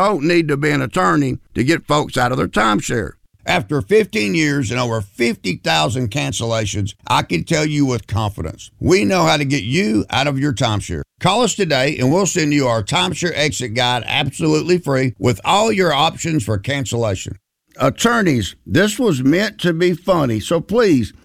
don't need to be an attorney to get folks out of their timeshare. After 15 years and over 50,000 cancellations, I can tell you with confidence, we know how to get you out of your timeshare. Call us today and we'll send you our timeshare exit guide absolutely free with all your options for cancellation. Attorneys, this was meant to be funny, so please